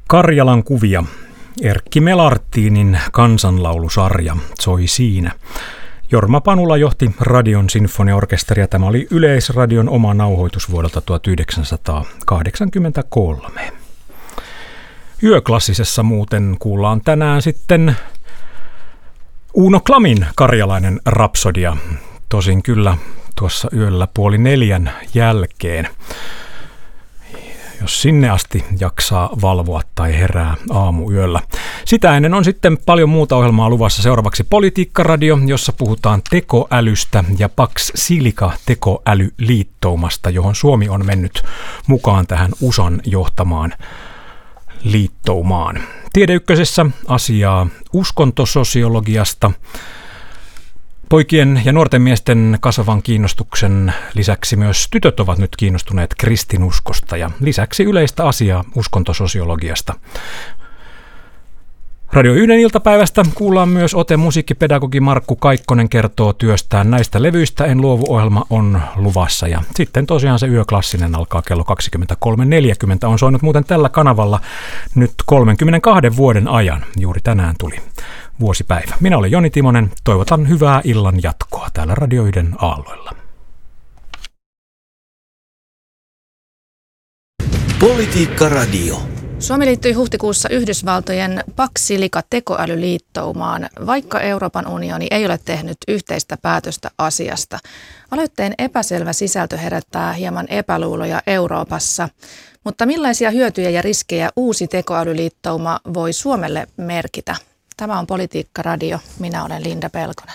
Karjalan kuvia. Erkki Melartinin kansanlaulusarja soi siinä. Jorma Panula johti Radion sinfoniaorkesteria. Tämä oli Yleisradion oma nauhoitus vuodelta 1983. Yöklassisessa muuten kuullaan tänään sitten Uno Klamin karjalainen rapsodia. Tosin kyllä tuossa yöllä 3:30 jälkeen. Jos sinne asti jaksaa valvoa tai herää aamuyöllä. Sitä ennen on sitten paljon muuta ohjelmaa luvassa. Seuraavaksi Politiikkaradio, jossa puhutaan tekoälystä ja Pax Silica tekoälyliittoumasta, johon Suomi on mennyt mukaan tähän USAn johtamaan liittoumaan. Tiedeykkösessä asiaa uskontososiologiasta. Poikien ja nuorten miesten kasvavan kiinnostuksen lisäksi myös tytöt ovat nyt kiinnostuneet kristinuskosta ja lisäksi yleistä asiaa uskontososiologiasta. Radio 1 iltapäivästä kuullaan myös ote. Musiikkipedagogi Markku Kaikkonen kertoo työstään näistä levyistä. En luovu -ohjelma on luvassa ja sitten tosiaan se yöklassinen alkaa kello 23.40. On soinut muuten tällä kanavalla nyt 32 vuoden ajan. Juuri tänään tuli vuosipäivä. Minä olen Joni Timonen. Toivotan hyvää illan jatkoa täällä Radio 1 aalloilla. Politiikkaradio. Suomi liittyi huhtikuussa Yhdysvaltojen Pax Silica tekoälyliittoumaan, vaikka Euroopan unioni ei ole tehnyt yhteistä päätöstä asiasta. Aloitteen epäselvä sisältö herättää hieman epäluuloja Euroopassa, mutta millaisia hyötyjä ja riskejä uusi tekoälyliittouma voi Suomelle merkitä? Tämä on Politiikkaradio. Minä olen Linda Pelkonen.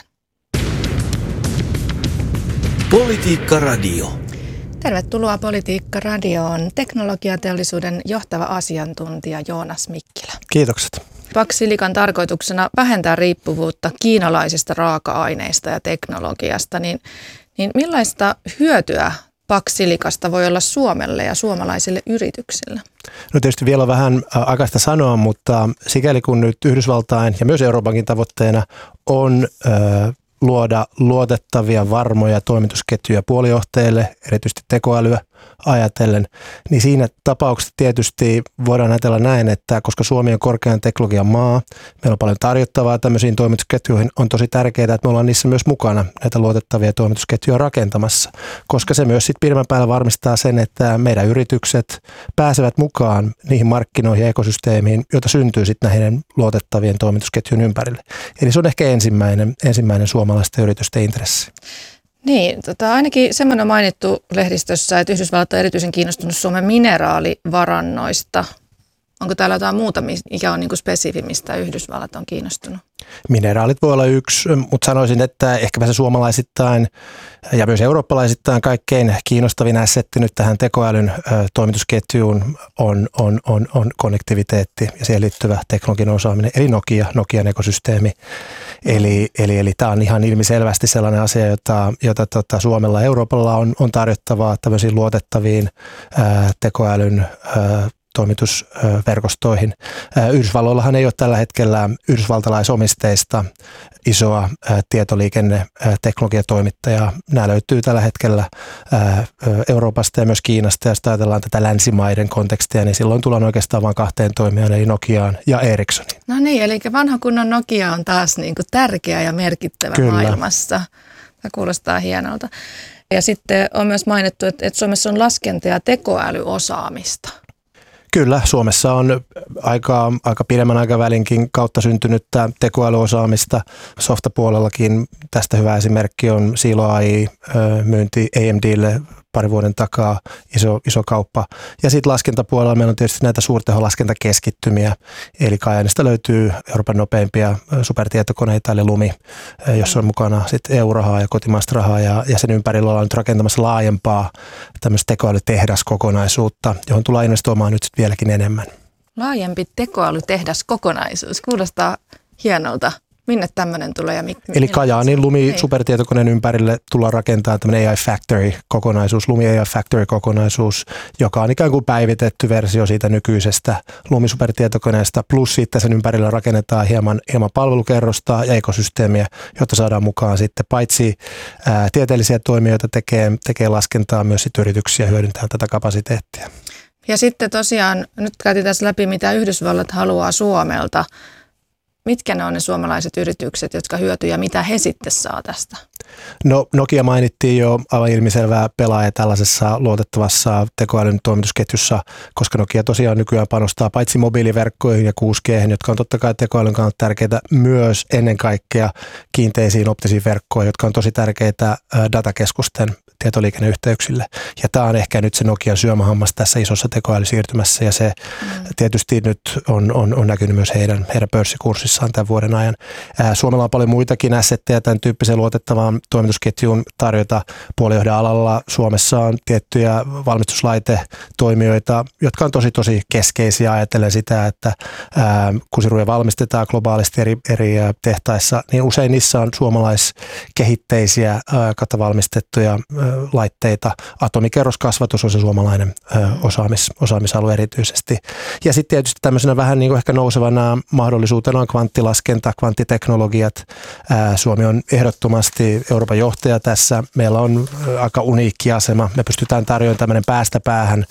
Politiikkaradio. Tervetuloa Politiikkaradioon teknologiateollisuuden johtava asiantuntija Joonas Mikkilä. Kiitokset. Pax Silican tarkoituksena vähentää riippuvuutta kiinalaisista raaka-aineista ja teknologiasta. Niin millaista hyötyä Pax Silicasta voi olla Suomelle ja suomalaisille yrityksille? No tietysti vielä on vähän aikaista sanoa, mutta sikäli kun nyt Yhdysvaltain ja myös Euroopankin tavoitteena on luoda luotettavia, varmoja toimitusketjuja puolijohteille, erityisesti tekoälyä ajatellen, niin siinä tapauksessa tietysti voidaan ajatella näin, että koska Suomi on korkean teknologian maa, meillä on paljon tarjottavaa tämmöisiin toimitusketjuihin, on tosi tärkeää, että me ollaan niissä myös mukana näitä luotettavia toimitusketjuja rakentamassa, koska se myös sitten pidemmän päällä varmistaa sen, että meidän yritykset pääsevät mukaan niihin markkinoihin ja ekosysteemiin, joita syntyy sitten näiden luotettavien toimitusketjujen ympärille. Eli se on ehkä ensimmäinen suomalaisten yritysten intressi. Niin, ainakin semmoinen on mainittu lehdistössä, että Yhdysvallat on erityisen kiinnostunut Suomen mineraalivarannoista. Onko täällä jotain muuta, mikä on niin kuin spesifi, mistä Yhdysvallat on kiinnostunut? Mineraalit voi olla yksi, mutta sanoisin, että ehkäpä se suomalaisittain ja myös eurooppalaisittain kaikkein kiinnostavin assetti nyt tähän tekoälyn toimitusketjuun on konnektiviteetti ja siihen liittyvä teknologinen osaaminen, eli Nokian ekosysteemi. Eli tämä on ihan ilmiselvästi sellainen asia, jota Suomella ja Euroopalla on tarjottavaa tämmöisiin luotettaviin tekoälyn toimitusverkostoihin. Yhdysvalloillahan ei ole tällä hetkellä yhdysvaltalaisomisteista isoa tietoliikenneteknologiatoimittajaa. Nämä löytyy tällä hetkellä Euroopasta ja myös Kiinasta, ja jos ajatellaan tätä länsimaiden kontekstia, niin silloin tullaan oikeastaan vain kahteen toimijaan, eli Nokiaan ja Ericssoniin. No niin, eli vanha kunnon Nokia on taas niin kuin tärkeä ja merkittävä Kyllä. maailmassa. Tämä kuulostaa hienolta. Ja sitten on myös mainittu, että Suomessa on laskenta- ja tekoälyosaamista. Kyllä, Suomessa on aika pidemmän aikavälinkin kautta syntynyttä tekoälyosaamista. Softapuolellakin tästä hyvä esimerkki on Silo AI myynti AMDlle pari vuoden takaa, iso kauppa. Ja sitten laskentapuolella meillä on tietysti näitä suurteholaskentakeskittymiä, eli Kajaanista löytyy Euroopan nopeimpia supertietokoneita, eli Lumi, jossa on mukana sitten EU-rahaa ja kotimaista rahaa, ja sen ympärillä ollaan nyt rakentamassa laajempaa tämmöistä tekoälytehdaskokonaisuutta, johon tullaan investoimaan nyt sitten vieläkin enemmän. Laajempi tekoälytehdaskokonaisuus, kuulostaa hienolta. Minne tämmöinen tulee? Eli Kajaanin Lumi supertietokoneen ympärille tullaan rakentamaan tämmöinen AI Factory-kokonaisuus, Lumi AI Factory-kokonaisuus, joka on ikään kuin päivitetty versio siitä nykyisestä Lumi supertietokoneesta, plus sitten sen ympärillä rakennetaan hieman palvelukerrosta ja ekosysteemiä, jotta saadaan mukaan sitten paitsi tieteellisiä toimijoita tekee laskentaa, myös sitten yrityksiä hyödyntää tätä kapasiteettia. Ja sitten tosiaan, nyt käytiin tässä läpi, mitä Yhdysvallat haluaa Suomelta. Mitkä ne on ne suomalaiset yritykset, jotka hyötyy ja mitä he sitten saa tästä? No Nokia mainittiin jo aivan ilmiselvää pelaaja tällaisessa luotettavassa tekoälyn toimitusketjussa, koska Nokia tosiaan nykyään panostaa paitsi mobiiliverkkoihin ja 6G, jotka on totta kai tekoälyn kannalta tärkeitä, myös ennen kaikkea kiinteisiin optisiin verkkoihin, jotka on tosi tärkeitä datakeskusten tietoliikenneyhteyksille. Ja tämä on ehkä nyt se Nokian syömähammas tässä isossa tekoälysiirtymässä ja se tietysti nyt on näkynyt myös heidän pörssikurssissaan tämän vuoden ajan. Suomella on paljon muitakin assetteja tämän tyyppisen luotettavaan toimitusketjuun tarjota puolijohdan alalla. Suomessa on tiettyjä valmistuslaitetoimijoita, jotka on tosi keskeisiä ajatellen sitä, että kun siruja valmistetaan globaalisti eri tehtaissa, niin usein niissä on suomalaiskehitteisiä valmistettuja laitteita. Atomikerroskasvatus on se suomalainen osaamisalue erityisesti. Ja sitten tietysti tämmöisenä vähän niin kuin ehkä nousevana mahdollisuutena on kvanttilaskenta, kvanttiteknologiat. Suomi on ehdottomasti Euroopan johtaja tässä. Meillä on aika uniikki asema. Me pystytään tarjoamaan tämmöinen päästä päähän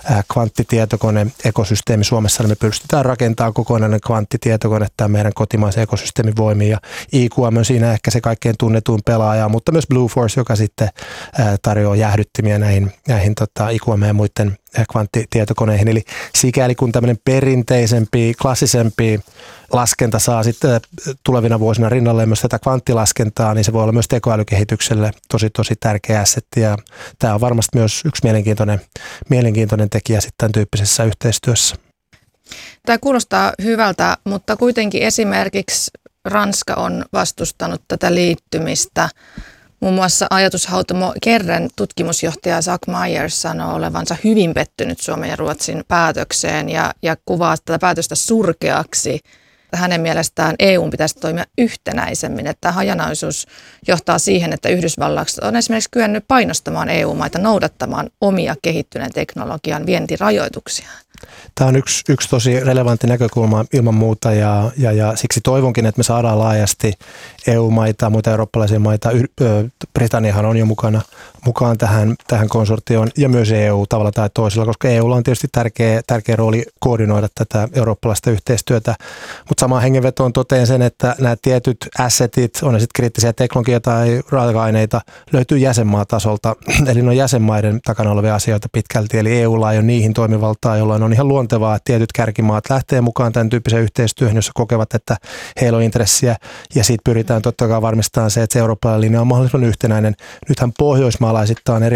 kvanttitietokone-ekosysteemi Suomessa. Me pystytään rakentamaan kokonainen kvanttitietokone tämän meidän kotimaisen ekosysteemin voimiin. Ja IQM on siinä ehkä se kaikkein tunnetuin pelaaja, mutta myös Blueforce, joka sitten tarjoaa jäähdyttimiä näihin IQM ja muiden kvanttitietokoneihin. Eli sikäli kun tämmöinen perinteisempi, klassisempi laskenta saa sitten tulevina vuosina rinnalle myös tätä kvanttilaskentaa, niin se voi olla myös tekoälykehitykselle tosi tärkeä assetti. Ja tämä on varmasti myös yksi mielenkiintoinen tekijä sitten tämän tyyppisessä yhteistyössä. Tämä kuulostaa hyvältä, mutta kuitenkin esimerkiksi Ranska on vastustanut tätä liittymistä. Muun muassa ajatushautomo Kerren tutkimusjohtaja Zach Myers sanoo olevansa hyvin pettynyt Suomen ja Ruotsin päätökseen ja kuvaa tätä päätöstä surkeaksi. Hänen mielestään EU:n pitäisi toimia yhtenäisemmin, että hajanaisuus johtaa siihen, että Yhdysvallat on esimerkiksi kyennyt painostamaan EU-maita noudattamaan omia kehittyneen teknologian vientirajoituksia. Tämä on yksi tosi relevantti näkökulma ilman muuta ja siksi toivonkin, että me saadaan laajasti EU-maita, muita eurooppalaisia maita. Britanniahan on jo mukaan tähän konsortioon ja myös EU tavalla tai toisella, koska EUlla on tietysti tärkeä rooli koordinoida tätä eurooppalaista yhteistyötä. Mutta samaan hengenvetoon toteen sen, että nämä tietyt assetit, on ne sitten kriittisiä teknologia tai raaka-aineita, löytyy jäsenmaatasolta. Eli ne on jäsenmaiden takana olevia asioita pitkälti. Eli EUlla ei ole niihin toimivaltaa, jolloin on ihan luontevaa, että tietyt kärkimaat lähtee mukaan tämän tyyppiseen yhteistyöhön, jossa kokevat, että heillä on intressiä. Ja siitä pyritään totta kai varmistamaan se, että se eurooppalainen linja on mahdollisimman yhtenäinen. Nythän pohjoismaalaisittain eri